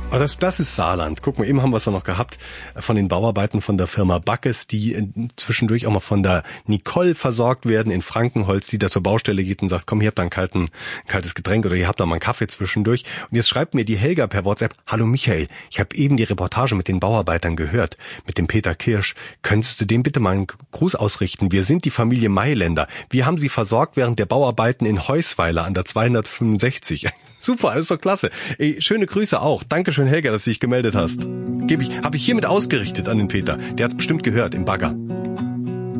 Aber das ist Saarland. Guck mal, eben haben wir es ja noch gehabt von den Bauarbeiten von der Firma Backes, die zwischendurch auch mal von der Nicole versorgt werden in Frankenholz, die da zur Baustelle geht und sagt, komm, hier habt ihr ein kaltes Getränk oder ihr habt da mal einen Kaffee zwischendurch. Und jetzt schreibt mir die Helga per WhatsApp, hallo Michael, ich habe eben die Reportage mit den Bauarbeitern gehört, mit dem Peter Kirsch. Könntest du dem bitte mal einen Gruß ausrichten? Wir sind die Familie Mailänder. Wir haben sie versorgt während der Bauarbeiten in Heusweiler an der 265. Super, das ist doch klasse. Ey, schöne Grüße auch. Dankeschön, Helga, dass du dich gemeldet hast. Habe ich hiermit ausgerichtet an den Peter. Der hat's bestimmt gehört im Bagger.